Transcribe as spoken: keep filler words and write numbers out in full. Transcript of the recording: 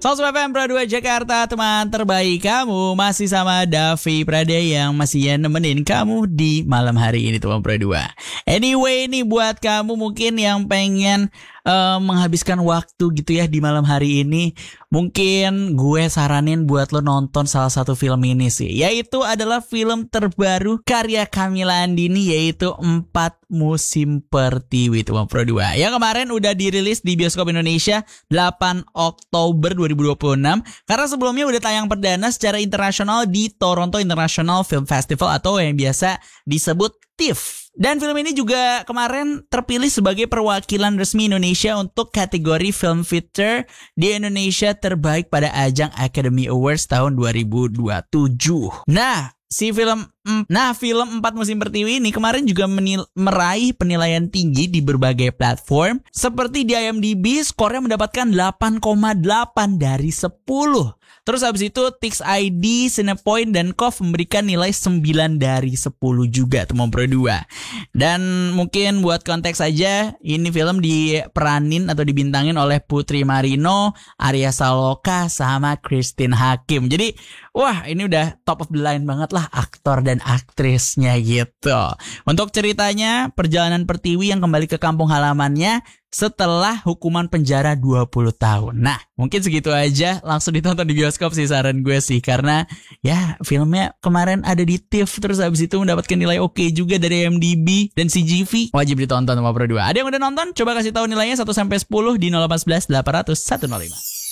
Sobat F M Pro dua Jakarta, teman terbaik kamu. Masih sama Davi Pradaya yang masih ya nemenin kamu di malam hari ini teman Pro dua. Anyway, ini buat kamu mungkin yang pengen uh, menghabiskan waktu gitu ya di malam hari ini, mungkin gue saranin buat lo nonton salah satu film ini sih, yaitu adalah film terbaru karya Camilla Andini, yaitu Empat Musim Pertiwi teman Pro dua. Yang kemarin udah dirilis di bioskop Indonesia delapan Oktober dua ribu dua puluh enam, karena sebelumnya udah tayang perdana secara internasional di Toronto International Film Festival atau yang biasa disebut T I F. Dan film ini juga kemarin terpilih sebagai perwakilan resmi Indonesia untuk kategori film feature di Indonesia terbaik pada ajang Academy Awards tahun dua ribu dua puluh tujuh. Nah, si film Nah, film Empat Musim Pertiwi ini kemarin juga menil- meraih penilaian tinggi di berbagai platform. Seperti di I M D B, skornya mendapatkan delapan koma delapan dari sepuluh. Terus habis itu Tix I D, Cinepoint, dan K O F memberikan nilai sembilan dari sepuluh juga teman Pro dua. Dan mungkin buat konteks aja, ini film diperanin atau dibintangin oleh Putri Marino, Arya Saloka, sama Christine Hakim. Jadi, wah ini udah top of the line banget lah aktor dan aktrisnya gitu. Untuk ceritanya, perjalanan Pertiwi yang kembali ke kampung halamannya setelah hukuman penjara dua puluh tahun. Nah, mungkin segitu aja, langsung ditonton di bioskop sih saran gue sih. Karena ya filmnya kemarin ada di T I F, terus habis itu mendapatkan nilai oke juga dari I M D B dan C G V. Wajib ditonton sama Pro dua. Ada yang udah nonton? Coba kasih tahu nilainya satu sampai sepuluh di nol delapan satu satu delapan nol nol lima.